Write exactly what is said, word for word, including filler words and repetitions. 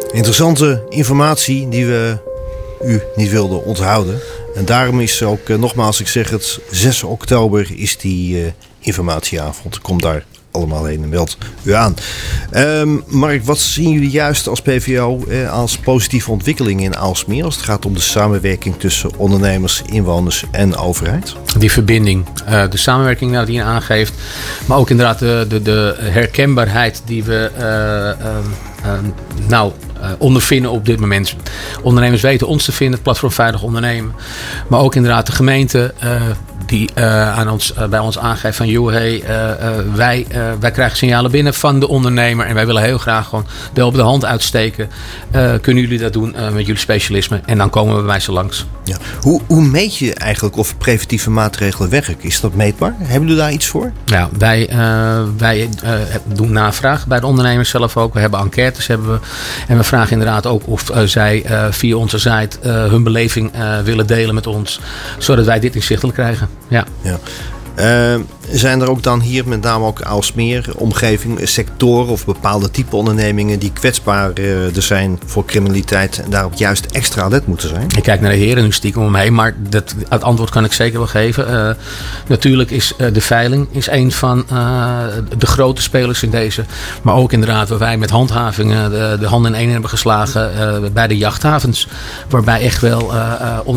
Interessante informatie die we u niet wilden onthouden. En daarom is ook, uh, nogmaals, ik zeg het, zes oktober is die uh, informatieavond. Kom daar allemaal heen en meld u aan. Um, Mark, wat zien jullie juist als P V O eh, als positieve ontwikkeling in Aalsmeer als het gaat om de samenwerking tussen ondernemers, inwoners en overheid? Die verbinding, uh, de samenwerking nou, die je aangeeft, maar ook inderdaad de, de, de herkenbaarheid die we uh, uh, uh, nou uh, ondervinden op dit moment. Ondernemers weten ons te vinden, het platform Veilig Ondernemen, maar ook inderdaad de gemeente uh, die uh, aan ons, uh, bij ons aangeeft van joh, hey, uh, uh, wij, uh, wij krijgen signalen binnen van de ondernemer en wij willen heel graag gewoon de op de hand uitsteken. Uh, kunnen jullie dat doen uh, met jullie specialisme? En dan komen we bij mij zo langs. Ja. Hoe, hoe meet je eigenlijk of preventieve maatregelen werken? Is dat meetbaar? Hebben jullie daar iets voor? Ja, wij, uh, wij uh, doen navraag bij de ondernemers zelf ook. We hebben enquêtes hebben we. En we vragen inderdaad ook of uh, zij uh, via onze site uh, hun beleving uh, willen delen met ons. Zodat wij dit inzichtelijk krijgen. Ja. Ja. Uh, zijn er ook dan hier met name ook Aalsmeer, omgeving, sectoren of bepaalde type ondernemingen die kwetsbaar uh, er zijn voor criminaliteit en daarop juist extra alert moeten zijn? Ik kijk naar de heren nu stiekem om me heen, maar dat, het antwoord kan ik zeker wel geven. Uh, natuurlijk is uh, de veiling is een van uh, de grote spelers in deze. Maar ook inderdaad waar wij met handhavingen de, de handen in één hebben geslagen uh, bij de jachthavens. Waarbij echt wel uh, uh,